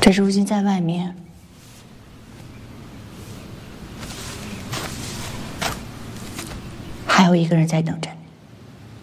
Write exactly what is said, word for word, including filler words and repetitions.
这如今在外面，还有一个人在等着你。